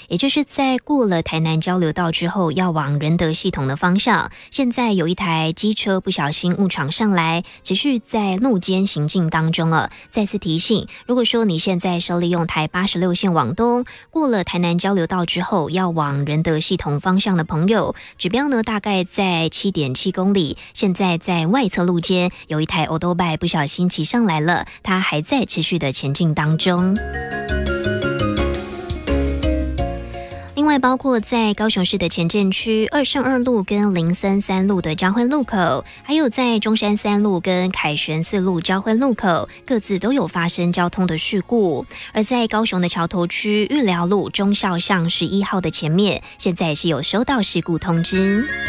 也就是在过了台南交流道之后，要往仁德系统的方向，现在有一台机车不小心误闯上来，持续在路肩行进当中了。再次提醒，如果说你现在是利用台86线往东，过了台南交流道之后，要往仁德系统方向的朋友，指标呢大概在7.7公里。现在在外侧路肩有一台欧多拜不小心骑上来了，它还在持续的前进当中。另外，包括在高雄市的前镇区2圣2路跟林森3路的交汇路口，还有在中山3路跟凯旋4路交汇路口，各自都有发生交通的事故。而在高雄的桥头区玉寮路忠孝巷11号的前面，现在是有收到事故通知。